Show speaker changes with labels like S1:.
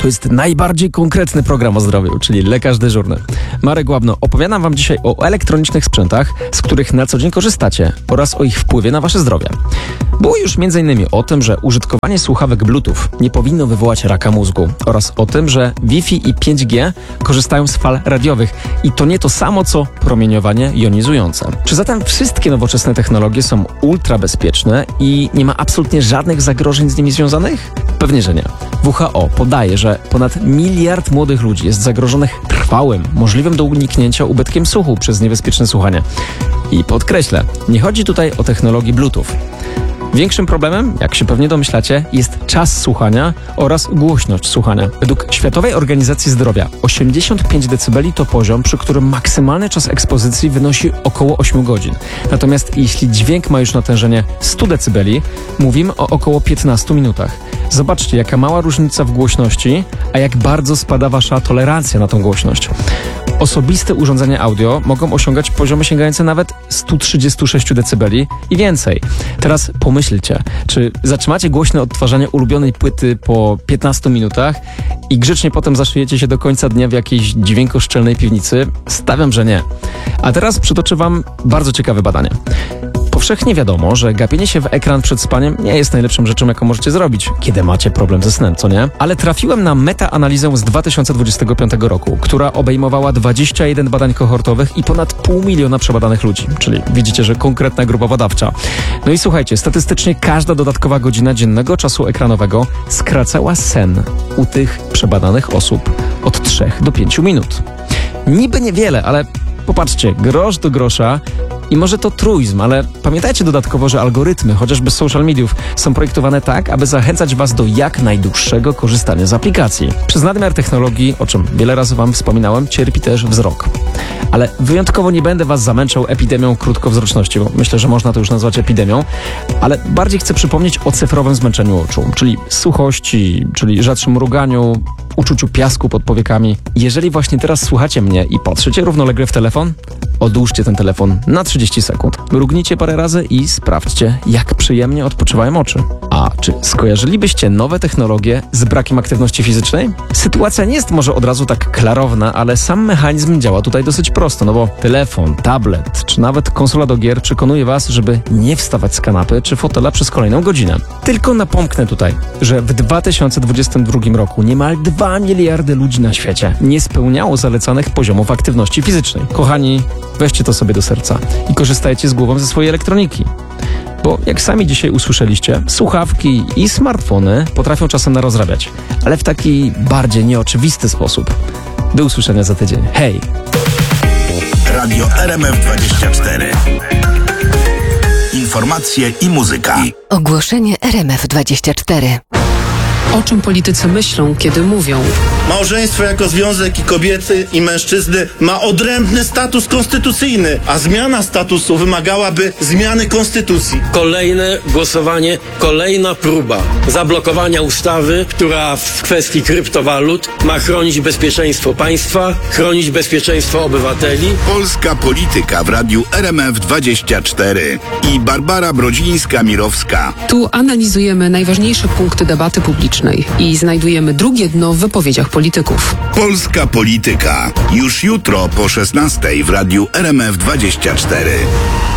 S1: To jest najbardziej konkretny program o zdrowiu, czyli Lekarz Dyżurny. Marek Łabno, opowiadam wam dzisiaj o elektronicznych sprzętach, z których na co dzień korzystacie oraz o ich wpływie na wasze zdrowie. Było już m.in. o tym, że użytkowanie słuchawek Bluetooth nie powinno wywołać raka mózgu oraz o tym, że Wi-Fi i 5G korzystają z fal radiowych i to nie to samo, co promieniowanie jonizujące. Czy zatem wszystkie nowoczesne technologie są ultra bezpieczne i nie ma absolutnie żadnych zagrożeń z nimi związanych? Pewnie, że nie. WHO podaje, że ponad 1 miliard młodych ludzi jest zagrożonych trwałym, możliwym do uniknięcia ubytkiem słuchu przez niebezpieczne słuchanie. I podkreślę, nie chodzi tutaj o technologię Bluetooth. Większym problemem, jak się pewnie domyślacie, jest czas słuchania oraz głośność słuchania. Według Światowej Organizacji Zdrowia 85 dB to poziom, przy którym maksymalny czas ekspozycji wynosi około 8 godzin. Natomiast jeśli dźwięk ma już natężenie 100 dB, mówimy o około 15 minutach. Zobaczcie, jaka mała różnica w głośności, a jak bardzo spada wasza tolerancja na tą głośność. Osobiste urządzenia audio mogą osiągać poziomy sięgające nawet 136 dB i więcej. Teraz pomyślcie, czy zatrzymacie głośne odtwarzanie ulubionej płyty po 15 minutach i grzecznie potem zaszyjecie się do końca dnia w jakiejś dźwiękoszczelnej piwnicy? Stawiam, że nie. A teraz przytoczę wam bardzo ciekawe badanie. Powszechnie wiadomo, że gapienie się w ekran przed spaniem nie jest najlepszą rzeczą, jaką możecie zrobić, kiedy macie problem ze snem, co nie? Ale trafiłem na metaanalizę z 2025 roku, która obejmowała 21 badań kohortowych i ponad 500 000 przebadanych ludzi, czyli widzicie, że konkretna grupa badawcza. No i słuchajcie, statystycznie każda dodatkowa godzina dziennego czasu ekranowego skracała sen u tych przebadanych osób od 3 do 5 minut. Niby niewiele, ale popatrzcie, grosz do grosza. I może to truizm, ale pamiętajcie dodatkowo, że algorytmy, chociażby social mediów, są projektowane tak, aby zachęcać was do jak najdłuższego korzystania z aplikacji. Przez nadmiar technologii, o czym wiele razy wam wspominałem, cierpi też wzrok. Ale wyjątkowo nie będę was zamęczał epidemią krótkowzroczności, bo myślę, że można to już nazwać epidemią, ale bardziej chcę przypomnieć o cyfrowym zmęczeniu oczu, czyli suchości, czyli rzadszym mruganiu, uczuciu piasku pod powiekami. Jeżeli właśnie teraz słuchacie mnie i patrzycie równolegle w telefon, odłóżcie ten telefon na 30 sekund. Mrugnijcie parę razy i sprawdźcie, jak przyjemnie odpoczywają oczy. A czy skojarzylibyście nowe technologie z brakiem aktywności fizycznej? Sytuacja nie jest może od razu tak klarowna, ale sam mechanizm działa tutaj dosyć prosto, no bo telefon, tablet czy nawet konsola do gier przekonuje was, żeby nie wstawać z kanapy czy fotela przez kolejną godzinę. Tylko napomknę tutaj, że w 2022 roku niemal 2 miliardy ludzi na świecie nie spełniało zalecanych poziomów aktywności fizycznej. Kochani, weźcie to sobie do serca i korzystajcie z głową ze swojej elektroniki. Bo jak sami dzisiaj usłyszeliście, słuchawki i smartfony potrafią czasem narozrabiać, ale w taki bardziej nieoczywisty sposób. Do usłyszenia za tydzień. Hej!
S2: Radio RMF24. Informacje i muzyka.
S3: Ogłoszenie RMF24.
S4: O czym politycy myślą, kiedy mówią?
S5: Małżeństwo jako związek i kobiety i mężczyzny ma odrębny status konstytucyjny, a zmiana statusu wymagałaby zmiany konstytucji.
S6: Kolejne głosowanie, kolejna próba zablokowania ustawy, która w kwestii kryptowalut ma chronić bezpieczeństwo państwa, chronić bezpieczeństwo obywateli.
S2: Polska polityka w radiu RMF24 i Barbara Brodzińska-Mirowska.
S4: Tu analizujemy najważniejsze punkty debaty publicznej i znajdujemy drugie dno w wypowiedziach polityków.
S2: Polska polityka. Już jutro po 16:00 w radiu RMF24.